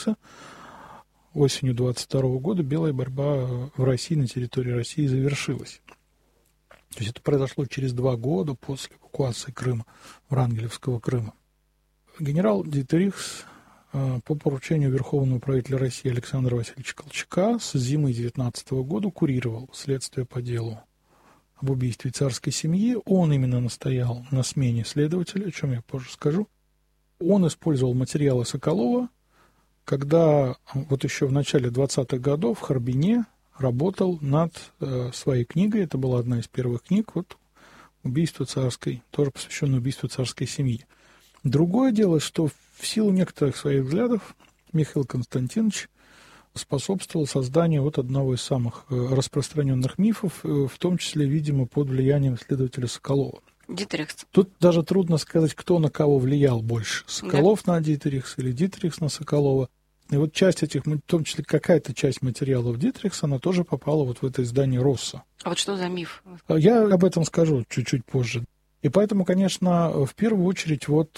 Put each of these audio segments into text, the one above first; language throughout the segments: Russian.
осенью 22 года белая борьба в России, на территории России завершилась. То есть это произошло через 2 года после эвакуации Крыма, Врангелевского Крыма. Генерал Дитерихс по поручению Верховного правителя России Александра Васильевича Колчака с зимы 19 года курировал следствие по делу об убийстве царской семьи. Он именно настоял на смене следователя, о чем я позже скажу. Он использовал материалы Соколова, когда вот еще в начале 20-х годов в Харбине работал над своей книгой. Это была одна из первых книг, вот «Убийство царской», тоже посвященное убийству царской семьи. Другое дело, что в силу некоторых своих взглядов Михаил Константинович способствовал созданию вот одного из самых распространенных мифов, в том числе, видимо, под влиянием исследователя Соколова. Дитерихс. Тут даже трудно сказать, кто на кого влиял больше. Соколов на Дитерихс или Дитерихс на Соколова. И вот часть этих, в том числе какая-то часть материалов Дитерихса, она тоже попала вот в это издание Росса. А вот что за миф? Я об этом скажу чуть-чуть позже. И поэтому, конечно, в первую очередь вот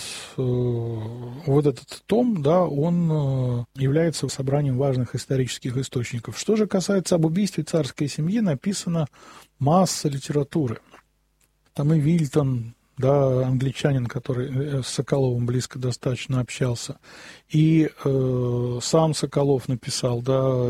этот том, да, он является собранием важных исторических источников. Что же касается об убийстве царской семьи, написана масса литературы. Там и Вильтон, да, англичанин, который с Соколовым близко достаточно общался, и сам Соколов написал, да,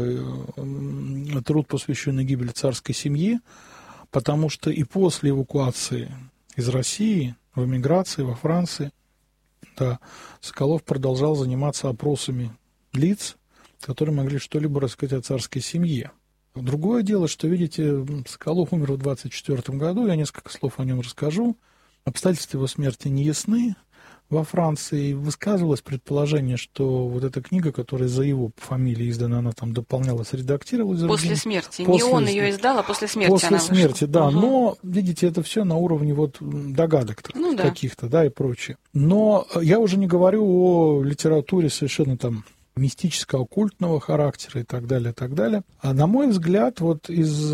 труд, посвященный гибели царской семьи, потому что и после эвакуации из России, в эмиграции, во Франции, да, Соколов продолжал заниматься опросами лиц, которые могли что-либо рассказать о царской семье. Другое дело, что, видите, Соколов умер в 1924 году, я несколько слов о нем расскажу. Обстоятельства его смерти не ясны. Во Франции высказывалось предположение, что вот эта книга, которая за его фамилией издана, она там дополнялась, редактировалась. После смерти. Не он ее издал, а после смерти она вышла. После смерти, да. Угу. Но, видите, это все на уровне вот догадок каких-то, да, и прочее. Но я уже не говорю о литературе совершенно там мистическо-оккультного характера и так далее, и так далее. А на мой взгляд, вот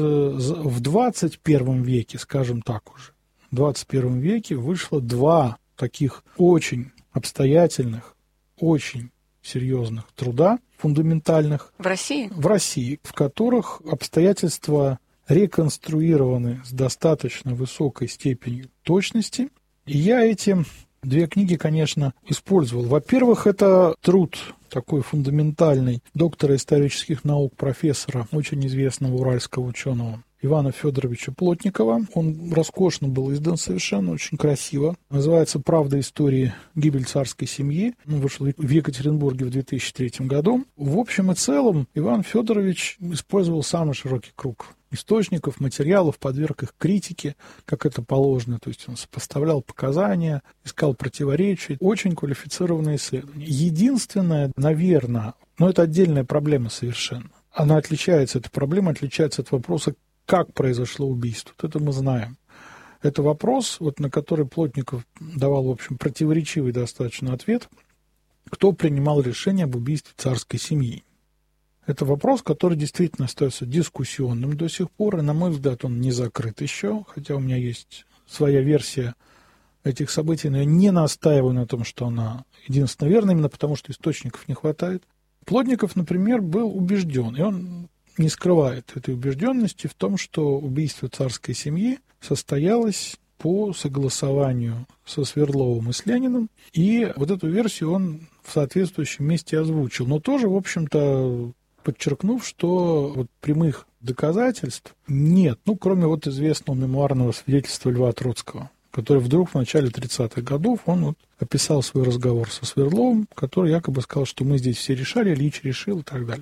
в 21 веке, скажем так уже, в 21 веке вышло 2 таких очень обстоятельных, очень серьезных труда, фундаментальных. В России? В России, в которых обстоятельства реконструированы с достаточно высокой степенью точности. И я эти 2 книги, конечно, использовал. Во-первых, это труд такой фундаментальный доктора исторических наук, профессора, очень известного уральского ученого Ивана Федоровича Плотникова. Он роскошно был издан совершенно, очень красиво. Называется «Правда истории гибели царской семьи». Он вышел в Екатеринбурге в 2003 году. В общем и целом Иван Федорович использовал самый широкий круг источников, материалов, подверг их критике, как это положено. То есть он сопоставлял показания, искал противоречия. Очень квалифицированное исследование. Единственное, наверное, но это отдельная проблема совершенно. Она отличается, эта проблема отличается от вопроса, как произошло убийство. Вот это мы знаем. Это вопрос, вот, на который Плотников давал, в общем, противоречивый достаточно ответ. Кто принимал решение об убийстве царской семьи? Это вопрос, который действительно остается дискуссионным до сих пор, и, на мой взгляд, он не закрыт еще, хотя у меня есть своя версия этих событий, но я не настаиваю на том, что она единственно верна, именно потому, что источников не хватает. Плотников, например, был убежден, и он не скрывает этой убежденности в том, что убийство царской семьи состоялось по согласованию со Свердловым и с Лениным, и вот эту версию он в соответствующем месте озвучил, но тоже, в общем-то, подчеркнув, что вот прямых доказательств нет, кроме вот известного мемуарного свидетельства Льва Троцкого, который вдруг в начале 30-х годов, он описал свой разговор со Свердловым, который якобы сказал, что мы здесь все решали, Ильич решил и так далее.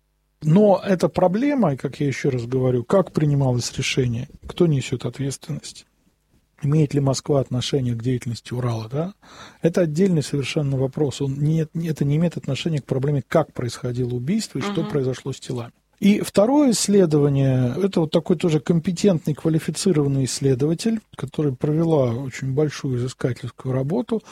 Но эта проблема, как я еще раз говорю, как принималось решение, кто несет ответственность, имеет ли Москва отношение к деятельности Урала, да? Это отдельный совершенно вопрос. Это не имеет отношения к проблеме, как происходило убийство и что произошло с телами. И второе исследование, это вот такой тоже компетентный, квалифицированный исследователь, который провела очень большую изыскательскую работу.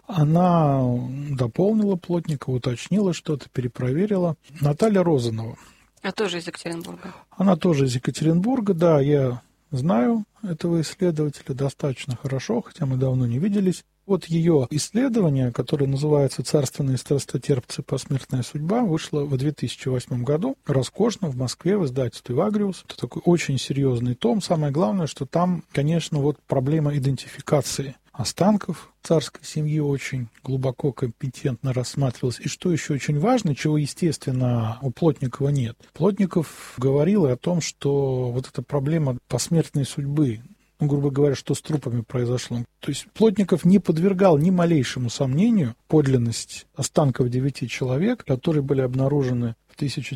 Она дополнила Плотникова, уточнила что-то, перепроверила. Наталья Розанова. А тоже из Екатеринбурга? Она тоже из Екатеринбурга, да. Я знаю этого исследователя достаточно хорошо, хотя мы давно не виделись. Вот ее исследование, которое называется «Царственные страстотерпцы. Посмертная судьба», вышло в 2008 году, роскошно, в Москве, в издательстве «Вагриус». Это такой очень серьезный том. Самое главное, что там, конечно, вот проблема идентификации останков царской семьи очень глубоко, компетентно рассматривалась. И что еще очень важно, чего, естественно, у Плотникова нет. Плотников говорил и о том, что вот эта проблема посмертной судьбы, грубо говоря, что с трупами произошло. То есть Плотников не подвергал ни малейшему сомнению подлинность останков 9 человек, которые были обнаружены в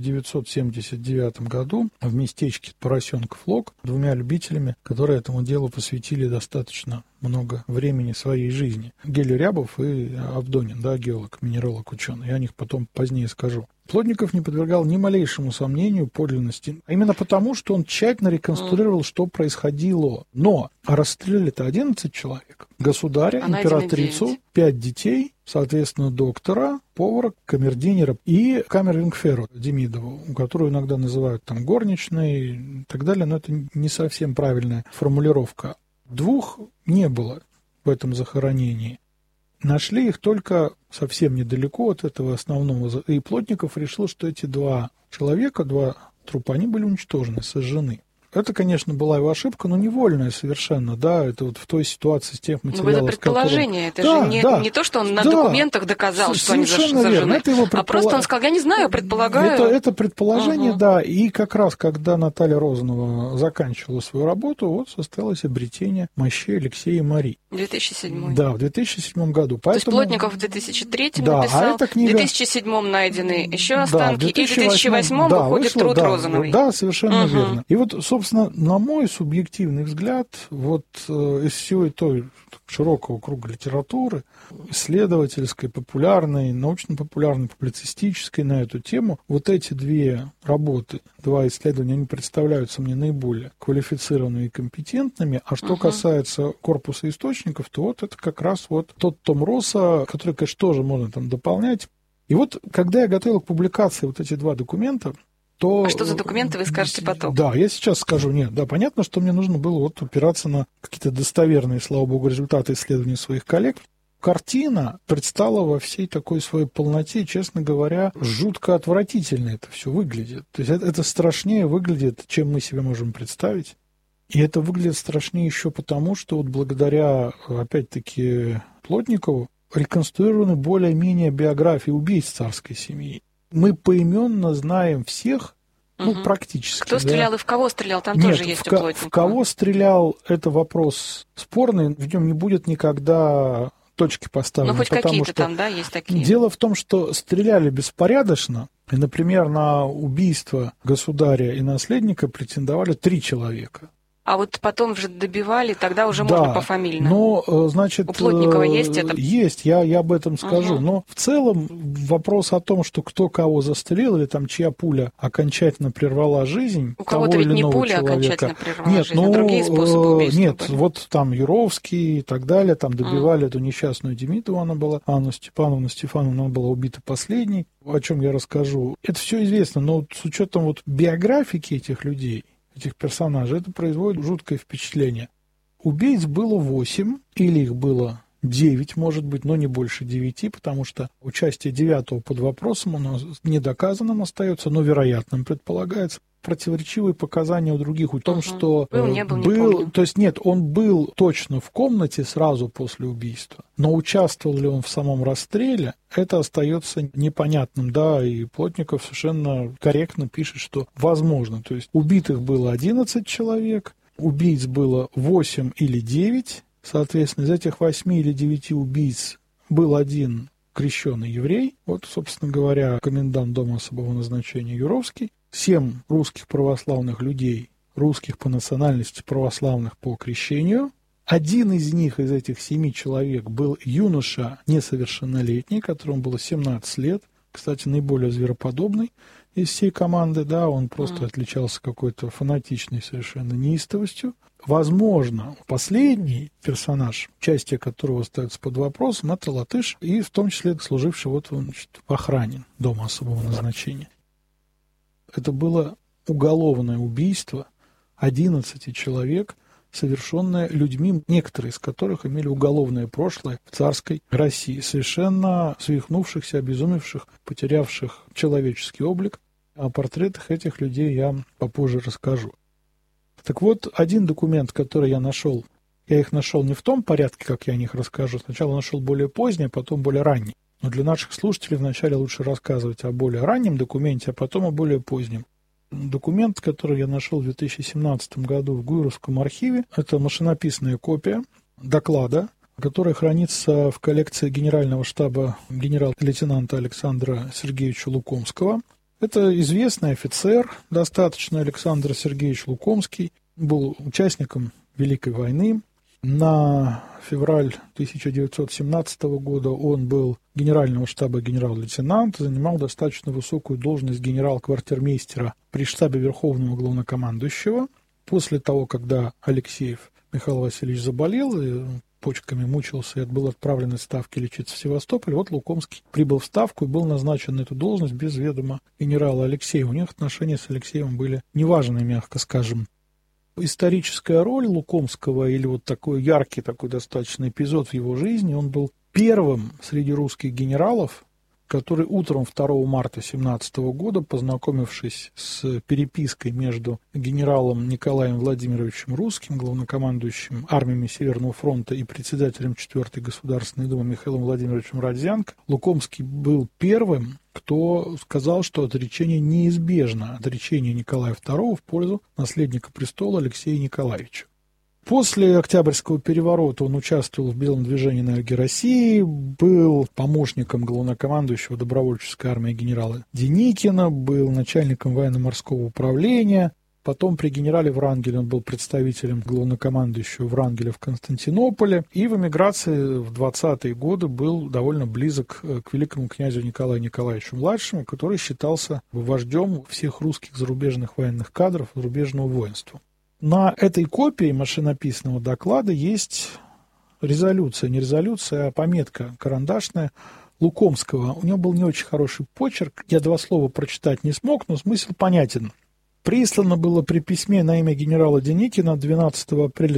1979 году в местечке Поросенков Лог 2 любителями, которые этому делу посвятили достаточно много времени своей жизни. Гелий Рябов и Авдонин, да, геолог, минералог, ученый. Я о них потом позднее скажу. Плотников не подвергал ни малейшему сомнению подлинности, а именно потому, что он тщательно реконструировал, что происходило. Но расстреляли-то 11 человек. Государя, императрицу, 5 детей, соответственно, доктора, повара, камердинера и камер-юнгферу Демидову, которую иногда называют там горничной и так далее, но это не совсем правильная формулировка. 2 не было в этом захоронении. Нашли их только совсем недалеко от этого основного. И Плотников решил, что эти 2 человека, 2 трупа, они были уничтожены, сожжены. Это, конечно, была его ошибка, но невольная совершенно, да, это вот в той ситуации с тех материалов, это предположение, это же не то, что он на документах доказал, что они сожжены, а просто он сказал, я не знаю, предполагаю. Это предположение, да, и как раз, когда Наталья Розанова заканчивала свою работу, вот состоялось обретение мощей Алексея и Марии. 2007. Да, в 2007 году. Поэтому... То есть Плотников в 2003 написал, в 2007 найдены еще останки, и в 2008 выходит труд Розановой. Да, совершенно верно. И вот, собственно, на мой субъективный взгляд, вот из всего той широкого круга литературы, исследовательской, популярной, научно-популярной, публицистической на эту тему, вот эти 2 работы, 2 исследования, они представляются мне наиболее квалифицированными и компетентными. А что касается корпуса источников, то вот это как раз вот тот том Росса, который, конечно, тоже можно там дополнять. И вот, когда я готовил к публикации вот эти 2 документа, то... А что за документы, вы скажете потом? Да, я сейчас скажу. Нет, да, понятно, что мне нужно было вот опираться на какие-то достоверные, слава богу, результаты исследований своих коллег. Картина предстала во всей такой своей полноте, честно говоря, жутко отвратительно это все выглядит. То есть это страшнее выглядит, чем мы себе можем представить. И это выглядит страшнее еще потому, что вот благодаря, опять-таки, Плотникову реконструированы более-менее биографии убийц царской семьи. Мы поименно знаем всех, практически. Кто стрелял и в кого стрелял, там тоже есть у Плотникова. В кого стрелял, это вопрос спорный, в нем не будет никогда точки поставлены. Ну, хоть какие-то там, да, есть такие. Дело в том, что стреляли беспорядочно, и, например, на убийство государя и наследника претендовали 3 человека. А вот потом же добивали, тогда уже можно пофамильно. Но, значит, у Плотникова есть это? Есть, я об этом скажу. Но в целом вопрос о том, что кто кого застрелил, или там чья пуля окончательно прервала жизнь у кого-то ведь не пуля окончательно прервала жизнь, а другие способы убийства были. Вот там Юровский и так далее, там добивали эту несчастную Демидову, она была, Анну Степановну, она была убита последней, о чем я расскажу. Это все известно, но вот с учетом вот биографики этих людей, этих персонажей, это производит жуткое впечатление. Убийц было 8, или их было 9, может быть, но не больше 9, потому что участие 9-го под вопросом у нас недоказанным остается, но вероятным предполагается. Противоречивые показания у других о том, что то есть нет, он был точно в комнате сразу после убийства, но участвовал ли он в самом расстреле, это остается непонятным, да, и Плотников совершенно корректно пишет, что возможно, то есть убитых было 11 человек, убийц было 8 или 9, соответственно, из этих 8 или 9 убийц был один крещеный еврей, вот, собственно говоря, комендант дома особого назначения Юровский, 7 русских православных людей, русских по национальности, православных по крещению. Один из них, из этих 7 человек, был юноша несовершеннолетний, которому было 17 лет, кстати, наиболее звероподобный из всей команды, да, он просто отличался какой-то фанатичной совершенно неистовостью. Возможно, последний персонаж, участие которого остается под вопросом, это латыш, и в том числе служивший в охране дома особого назначения. Это было уголовное убийство 11 человек, совершенное людьми, некоторые из которых имели уголовное прошлое в царской России, совершенно свихнувшихся, обезумевших, потерявших человеческий облик. О портретах этих людей я попозже расскажу. Так вот, один документ, который я нашел, я их нашел не в том порядке, как я о них расскажу. Сначала нашел более поздний, а потом более ранний. Но для наших слушателей вначале лучше рассказывать о более раннем документе, а потом о более позднем. Документ, который я нашел в 2017 году в Гуйровском архиве, это машинописная копия доклада, которая хранится в коллекции Генерального штаба генерал-лейтенанта Александра Сергеевича Лукомского. Это известный офицер, достаточно, Александр Сергеевич Лукомский, был участником Великой войны. На февраль 1917 года он был Генерального штаба генерал-лейтенант, занимал достаточно высокую должность генерал-квартирмейстера при штабе Верховного главнокомандующего. После того, когда Алексеев Михаил Васильевич заболел и почками мучился и был отправлен из Ставки лечиться в Севастополь, вот Лукомский прибыл в Ставку и был назначен на эту должность без ведома генерала Алексеева. У них отношения с Алексеевым были неважные, мягко скажем. Историческая роль Лукомского, или вот такой яркий, такой достаточно эпизод в его жизни, он был первым среди русских генералов, который утром 2 марта 1917 года, познакомившись с перепиской между генералом Николаем Владимировичем Русским, главнокомандующим армиями Северного фронта, и председателем 4-й Государственной Думы Михаилом Владимировичем Родзянко, Лукомский был первым, кто сказал, что отречение неизбежно, отречение Николая II в пользу наследника престола Алексея Николаевича. После Октябрьского переворота он участвовал в Белом движении энергии России, был помощником главнокомандующего добровольческой армии генерала Деникина, был начальником военно-морского управления. Потом при генерале Врангеле он был представителем главнокомандующего Врангеля в Константинополе. И в эмиграции в 20-е годы был довольно близок к великому князю Николаю Николаевичу-младшему, который считался вождем всех русских зарубежных военных кадров, зарубежного воинства. На этой копии машинописного доклада есть резолюция, не резолюция, а пометка карандашная Лукомского. У него был не очень хороший почерк, я 2 слова прочитать не смог, но смысл понятен. Прислано было при письме на имя генерала Деникина 12 апреля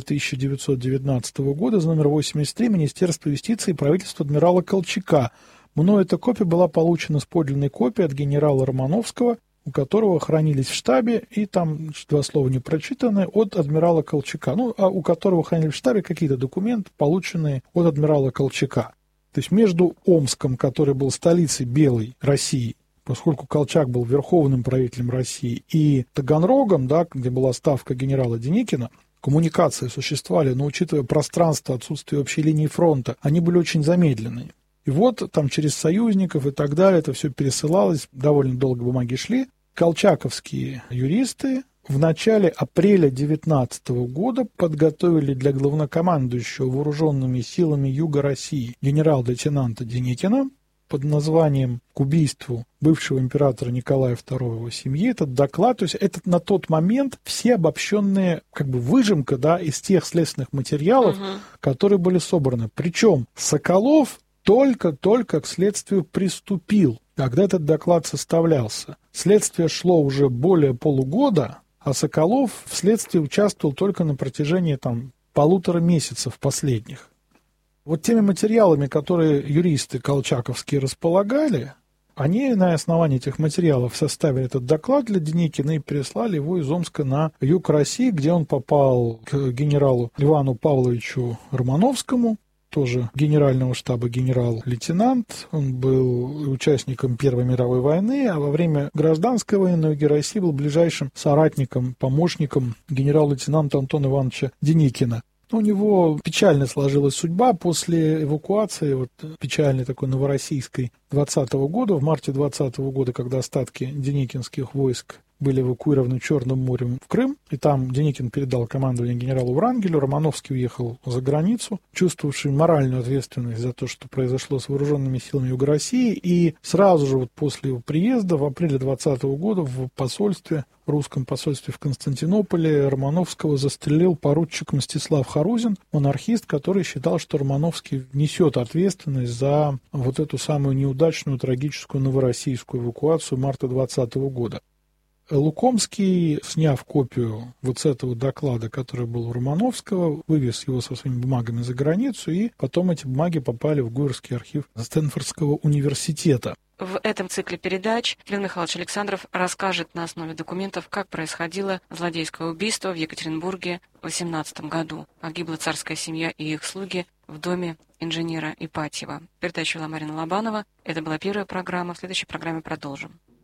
1919 года за номер 83 Министерства юстиции и правительства адмирала Колчака. Мною эта копия была получена с подлинной копией от генерала Романовского, у которого хранились в штабе, и там 2 слова не прочитаны, от адмирала Колчака. А у которого хранились в штабе какие-то документы, полученные от адмирала Колчака. То есть между Омском, который был столицей Белой России, поскольку Колчак был верховным правителем России, и Таганрогом, где была ставка генерала Деникина, коммуникации существовали, но учитывая пространство, отсутствие общей линии фронта, они были очень замедленные. И вот там через союзников и так далее это все пересылалось, довольно долго бумаги шли. Колчаковские юристы в начале апреля 19 года подготовили для главнокомандующего вооруженными силами Юга России генерал-лейтенанта Деникина под названием «К убийству бывшего императора Николая II и его семьи» этот доклад, то есть это на тот момент все обобщенные, выжимка, из тех следственных материалов, которые были собраны. Причем Соколов только к следствию приступил, когда этот доклад составлялся. Следствие шло уже более полугода, а Соколов в следствии участвовал только на протяжении 1,5 месяцев последних. Вот теми материалами, которые юристы колчаковские располагали, они на основании этих материалов составили этот доклад для Деникина и переслали его из Омска на юг России, где он попал к генералу Ивану Павловичу Романовскому, тоже генерального штаба генерал-лейтенант. Он был участником Первой мировой войны, а во время гражданской войны на юге России был ближайшим соратником, помощником генерал-лейтенанта Антона Ивановича Деникина. У него печально сложилась судьба после эвакуации, печальной такой новороссийской 20 года, в марте 20 года, когда остатки деникинских войск были эвакуированы Черным морем в Крым, и там Деникин передал командование генералу Врангелю, Романовский уехал за границу, чувствовавший моральную ответственность за то, что произошло с вооруженными силами Юга России, и сразу же после его приезда в апреле 20 года в русском посольстве в Константинополе Романовского застрелил поручик Мстислав Харузин, монархист, который считал, что Романовский несет ответственность за эту самую неудачную, трагическую новороссийскую эвакуацию марта 20 года. Лукомский, сняв копию вот с этого доклада, который был у Романовского, вывез его со своими бумагами за границу, и потом эти бумаги попали в Гуверский архив Стэнфордского университета. В этом цикле передач Леонид Михайлович Александров расскажет на основе документов, как происходило злодейское убийство в Екатеринбурге в 18 году. Погибла царская семья и их слуги в доме инженера Ипатьева. Передачу вела Марина Лобанова. Это была первая программа. В следующей программе продолжим.